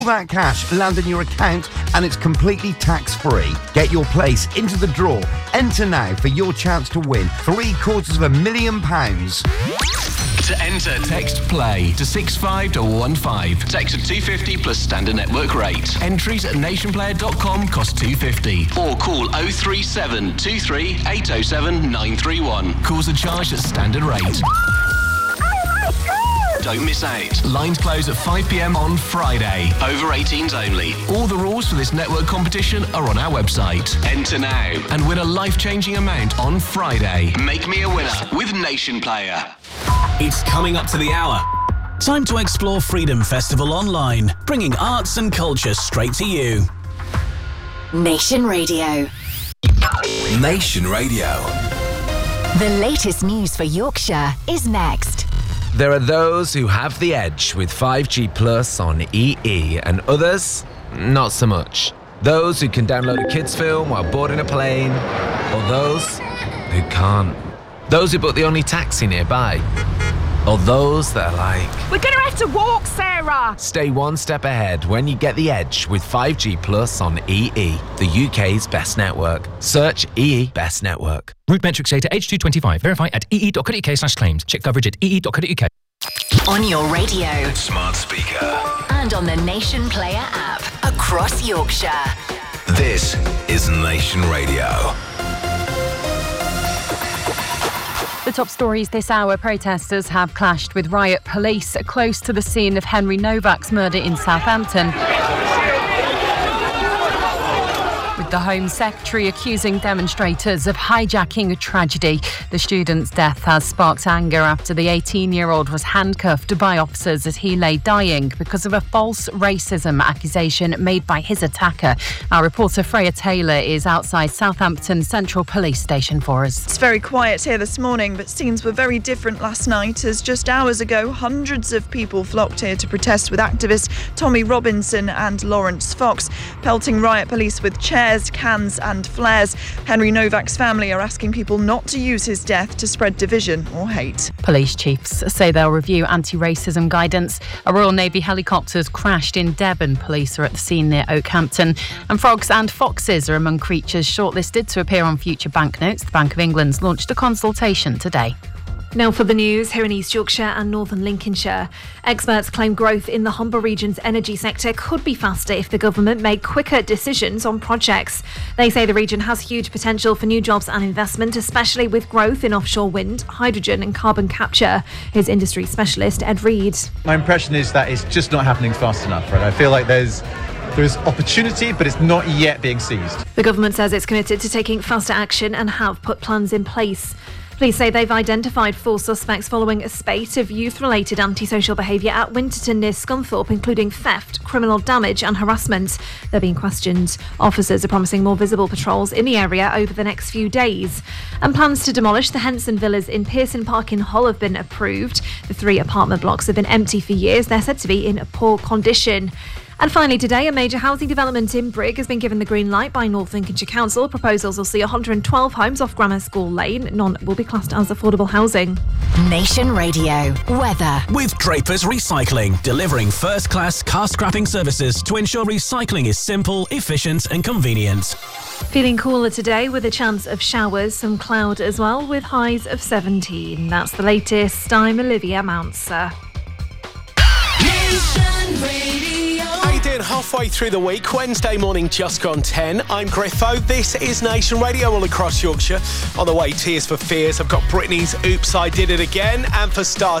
All that cash land in your account and it's completely tax-free. Get your place into the draw. Enter now for your chance to win £750,000. To enter, text PLAY to 65215. Text at 250 plus standard network rate. Entries at nationplayer.com cost £250. Or call 037 23 807 931. Calls are charged at standard rate. Don't miss out. Lines close at 5 p.m. on Friday. Over 18s only. All the rules for this network competition are on our website. Enter now and win a life-changing amount on Friday. Make me a winner with Nation Player. It's coming up to the hour. Time to explore Freedom Festival online, bringing arts and culture straight to you. Nation Radio. Nation Radio. The latest news for Yorkshire is next. There are those who have the edge with 5G Plus on EE and others, not so much. Those who can download a kids' film while boarding a plane, or those who can't. Those who book the only taxi nearby, or those that are like, we're going to have to walk, Sarah! Stay one step ahead when you get the edge with 5G Plus on EE, the UK's best network. Search EE Best Network. Route metrics data H225. Verify at ee.co.uk/claims. Check coverage at ee.co.uk. On your radio. Smart speaker. And on the Nation Player app. Across Yorkshire. This is Nation Radio. The top stories this hour. Protesters have clashed with riot police close to the scene of Henry Novak's murder in Southampton, with the Home Secretary accusing demonstrators of hijacking a tragedy. The student's death has sparked anger after the 18-year-old was handcuffed by officers as he lay dying because of a false racism accusation made by his attacker. Our reporter Freya Taylor is outside Southampton Central Police Station for us. It's very quiet here this morning, but scenes were very different last night as just hours ago hundreds of people flocked here to protest with activists Tommy Robinson and Lawrence Fox, pelting riot police with chairs, cans and flares. Henry Novak's family are asking people not to use his death to spread division or hate. Police chiefs say they'll review anti-racism guidance. A Royal Navy helicopter's crashed in Devon. Police are at the scene near Oakhampton. And frogs and foxes are among creatures shortlisted to appear on future banknotes. The Bank of England's launched a consultation today. Now for the news here in East Yorkshire and northern Lincolnshire. Experts claim growth in the Humber region's energy sector could be faster if the government made quicker decisions on projects. They say the region has huge potential for new jobs and investment, especially with growth in offshore wind, hydrogen and carbon capture. Here's industry specialist Ed Reid. My impression is that it's just not happening fast enough, right? I feel like there's opportunity, but it's not yet being seized. The government says it's committed to taking faster action and have put plans in place. Police say they've identified 4 suspects following a spate of youth-related antisocial behaviour at Winterton near Scunthorpe, including theft, criminal damage and harassment. They're being questioned. Officers are promising more visible patrols in the area over the next few days. And plans to demolish the Henson Villas in Pearson Park in Hull have been approved. The 3 apartment blocks have been empty for years. They're said to be in a poor condition. And finally today, a major housing development in Brigg has been given the green light by North Lincolnshire Council. Proposals will see 112 homes off Grammar School Lane. None will be classed as affordable housing. Nation Radio. Weather. With Drapers Recycling, delivering first-class car scrapping services to ensure recycling is simple, efficient and convenient. Feeling cooler today with a chance of showers, some cloud as well, with highs of 17. That's the latest. I'm Olivia Mounser. Nation Radio. How you doing? Halfway through the week, Wednesday morning, just gone 10. I'm Griffo. This is Nation Radio all across Yorkshire. On the way, Tears for Fears. I've got Britney's Oops, I Did It Again. And for start,